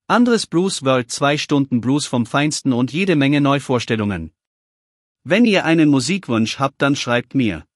Andres Blues World, 2 Stunden Blues vom Feinsten und jede Menge Neuvorstellungen. Wenn ihr einen Musikwunsch habt, dann schreibt mir.